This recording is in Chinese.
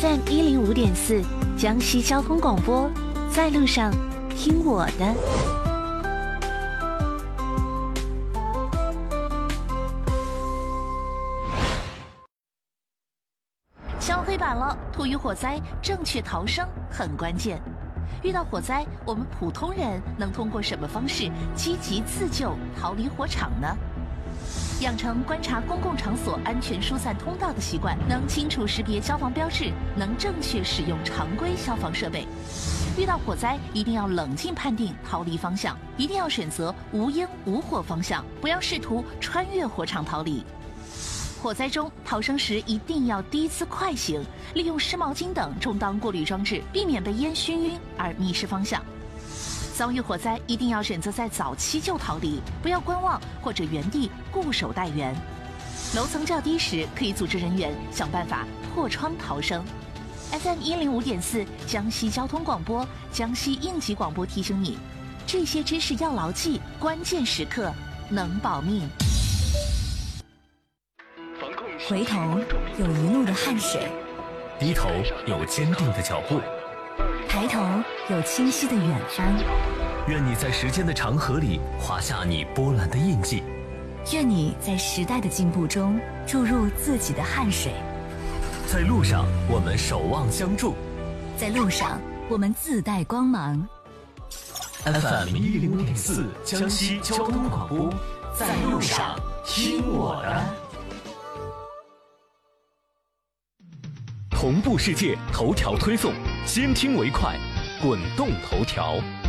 FM105.4江西交通广播，在路上听我的。敲黑板了，突遇火灾，正确逃生很关键。遇到火灾，我们普通人能通过什么方式积极自救，逃离火场呢？养成观察公共场所安全疏散通道的习惯，能清楚识别消防标志，能正确使用常规消防设备。遇到火灾，一定要冷静判定逃离方向，一定要选择无烟无火方向，不要试图穿越火场逃离。火灾中逃生时一定要低姿快行，利用湿毛巾等充当过滤装置，避免被烟熏晕而迷失方向。遭遇火灾一定要选择在早期就逃离，不要观望或者原地固守待援。楼层较低时，可以组织人员想办法破窗逃生。FM105.4江西交通广播、江西应急广播提醒你，这些知识要牢记，关键时刻能保命。 回头有一路的汗水， 低头有坚定的脚步， 抬头有清晰的远方。 愿你在时间的长河里画下你波澜的印记， 愿你在时代的进步中注入自己的汗水。 在路上我们守望相助， 在路上我们自带光芒。 FM105.4江西交通广播，在路上听我的。同步世界头条推送，先听为快，滚动头条。